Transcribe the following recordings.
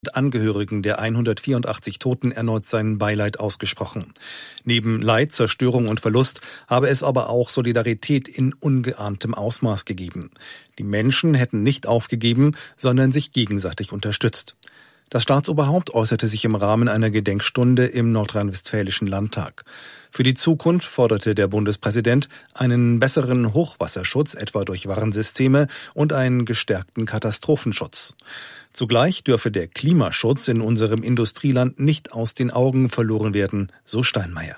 Angehörigen der 184 Toten erneut sein Beileid ausgesprochen. Neben Leid, Zerstörung und Verlust habe es aber auch Solidarität in ungeahntem Ausmaß gegeben. Die Menschen hätten nicht aufgegeben, sondern sich gegenseitig unterstützt. Das Staatsoberhaupt äußerte sich im Rahmen einer Gedenkstunde im nordrhein-westfälischen Landtag. Für die Zukunft forderte der Bundespräsident einen besseren Hochwasserschutz, etwa durch Warnsysteme, und einen gestärkten Katastrophenschutz. Zugleich dürfe der Klimaschutz in unserem Industrieland nicht aus den Augen verloren werden, so Steinmeier.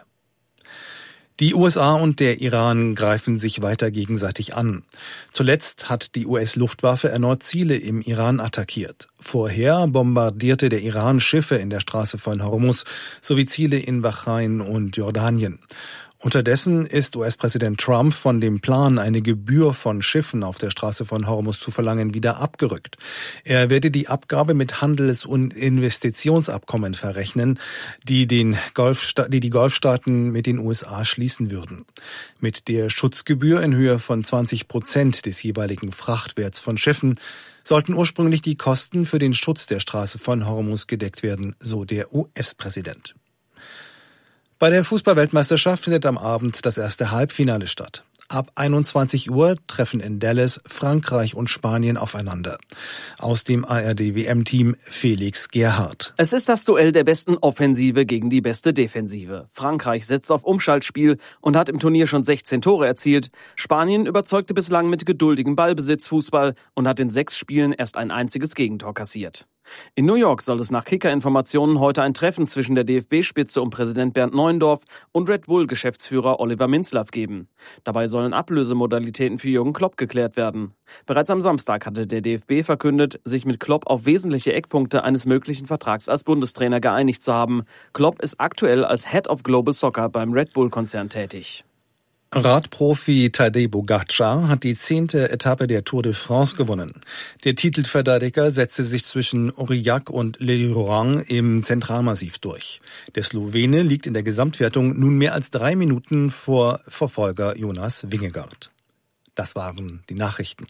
Die USA und der Iran greifen sich weiter gegenseitig an. Zuletzt hat die US-Luftwaffe erneut Ziele im Iran attackiert. Vorher bombardierte der Iran Schiffe in der Straße von Hormuz sowie Ziele in Bahrain und Jordanien. Unterdessen ist US-Präsident Trump von dem Plan, eine Gebühr von Schiffen auf der Straße von Hormuz zu verlangen, wieder abgerückt. Er werde die Abgabe mit Handels- und Investitionsabkommen verrechnen, die die Golfstaaten mit den USA schließen würden. Mit der Schutzgebühr in Höhe von 20% des jeweiligen Frachtwerts von Schiffen sollten ursprünglich die Kosten für den Schutz der Straße von Hormuz gedeckt werden, so der US-Präsident. Bei der Fußball-Weltmeisterschaft findet am Abend das erste Halbfinale statt. Ab 21 Uhr treffen in Dallas Frankreich und Spanien aufeinander. Aus dem ARD-WM-Team Felix Gerhardt. Es ist das Duell der besten Offensive gegen die beste Defensive. Frankreich setzt auf Umschaltspiel und hat im Turnier schon 16 Tore erzielt. Spanien überzeugte bislang mit geduldigem Ballbesitzfußball und hat in 6 Spielen erst ein einziges Gegentor kassiert. In New York soll es nach Kicker-Informationen heute ein Treffen zwischen der DFB-Spitze und Präsident Bernd Neuendorf und Red Bull-Geschäftsführer Oliver Minzlaff geben. Dabei sollen Ablösemodalitäten für Jürgen Klopp geklärt werden. Bereits am Samstag hatte der DFB verkündet, sich mit Klopp auf wesentliche Eckpunkte eines möglichen Vertrags als Bundestrainer geeinigt zu haben. Klopp ist aktuell als Head of Global Soccer beim Red Bull-Konzern tätig. Radprofi Tadej Pogačar hat die 10. Etappe der Tour de France gewonnen. Der Titelverteidiger setzte sich zwischen Aurillac und Leriorang im Zentralmassiv durch. Der Slowene liegt in der Gesamtwertung nun mehr als 3 Minuten vor Verfolger Jonas Vingegaard. Das waren die Nachrichten.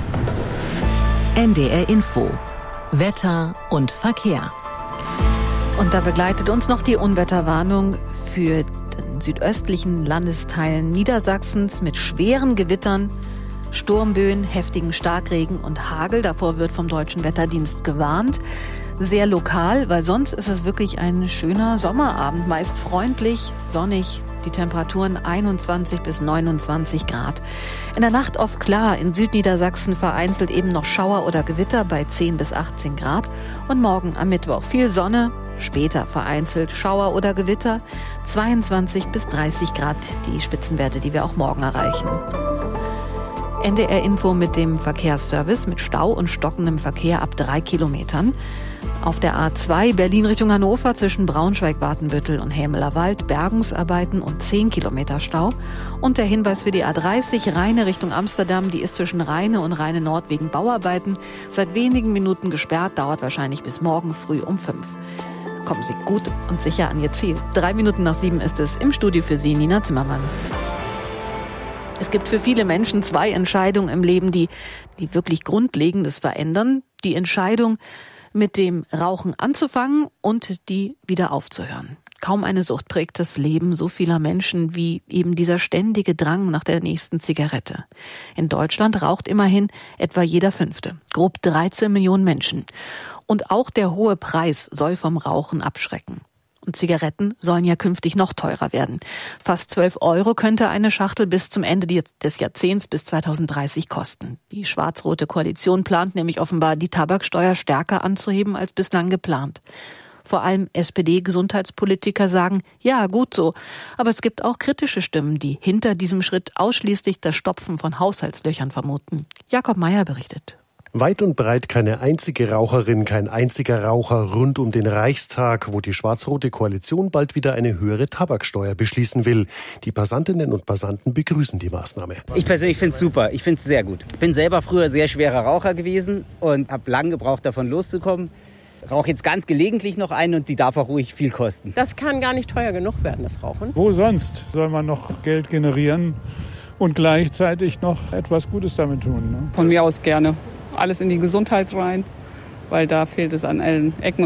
NDR Info. Wetter und Verkehr. Und da begleitet uns noch die Unwetterwarnung für den südöstlichen Landesteilen Niedersachsens mit schweren Gewittern, Sturmböen, heftigem Starkregen und Hagel. Davor wird vom Deutschen Wetterdienst gewarnt. Sehr lokal, weil sonst ist es wirklich ein schöner Sommerabend, meist freundlich, sonnig, die Temperaturen 21 bis 29 Grad. In der Nacht oft klar, in Südniedersachsen vereinzelt eben noch Schauer oder Gewitter bei 10 bis 18 Grad. Und morgen am Mittwoch viel Sonne, später vereinzelt Schauer oder Gewitter, 22 bis 30 Grad, die Spitzenwerte, die wir auch morgen erreichen. NDR Info mit dem Verkehrsservice mit Stau und stockendem Verkehr ab 3 Kilometern. Auf der A2 Berlin Richtung Hannover zwischen Braunschweig-Watenbüttel und Hämelerwald Bergungsarbeiten und 10 Kilometer Stau. Und der Hinweis für die A30 Rheine Richtung Amsterdam, die ist zwischen Rheine und Rheine Nord wegen Bauarbeiten seit wenigen Minuten gesperrt, dauert wahrscheinlich bis morgen früh um 5. Kommen Sie gut und sicher an Ihr Ziel. 3 Minuten nach 7 ist es. Im Studio für Sie Nina Zimmermann. Es gibt für viele Menschen 2 Entscheidungen im Leben, die wirklich Grundlegendes verändern. Die Entscheidung, mit dem Rauchen anzufangen und die wieder aufzuhören. Kaum eine Sucht prägt das Leben so vieler Menschen wie eben dieser ständige Drang nach der nächsten Zigarette. In Deutschland raucht immerhin etwa jeder 5., grob 13 Millionen Menschen. Und auch der hohe Preis soll vom Rauchen abschrecken. Und Zigaretten sollen ja künftig noch teurer werden. Fast 12 € könnte eine Schachtel bis zum Ende des Jahrzehnts bis 2030 kosten. Die schwarz-rote Koalition plant nämlich offenbar, die Tabaksteuer stärker anzuheben als bislang geplant. Vor allem SPD-Gesundheitspolitiker sagen, ja, gut so. Aber es gibt auch kritische Stimmen, die hinter diesem Schritt ausschließlich das Stopfen von Haushaltslöchern vermuten. Jakob Meyer berichtet. Weit und breit keine einzige Raucherin, kein einziger Raucher rund um den Reichstag, wo die schwarz-rote Koalition bald wieder eine höhere Tabaksteuer beschließen will. Die Passantinnen und Passanten begrüßen die Maßnahme. Ich persönlich finde es super, ich finde es sehr gut. Ich bin selber früher sehr schwerer Raucher gewesen und habe lange gebraucht, davon loszukommen. Rauche jetzt ganz gelegentlich noch ein und die darf auch ruhig viel kosten. Das kann gar nicht teuer genug werden, das Rauchen. Wo sonst soll man noch Geld generieren und gleichzeitig noch etwas Gutes damit tun? Ne? Von mir aus gerne. Alles in die Gesundheit rein, weil da fehlt es an allen Ecken